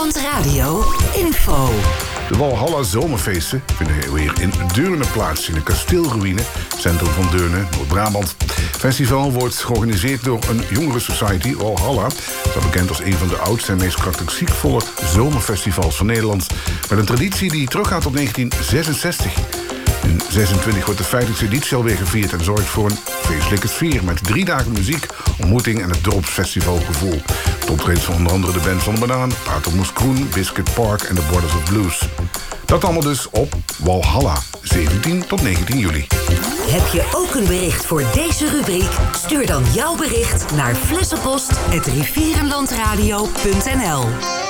Rivierenland Radio info. De Walhalla Zomerfeesten vinden weer in Deurne plaats, in de kasteelruïne, centrum van Deurne, Noord-Brabant. Het festival wordt georganiseerd door een jongerensociety, Walhalla. Dat bekend als een van de oudste en meest karakteristiekvolle zomerfestivals van Nederland. Met een traditie die teruggaat tot 1966. In 26 wordt de 50e editie alweer gevierd en zorgt voor een feestelijke sfeer met 3 dagen muziek, ontmoeting en het dorpsfestivalgevoel. De optredens van onder andere de Band van de Banaan, Paternoes Kroen, Biscuit Park en de Borders of Blues. Dat allemaal dus op Walhalla, 17 tot 19 juli. Heb je ook een bericht voor deze rubriek? Stuur dan jouw bericht naar flessenpost@rivierenlandradio.nl.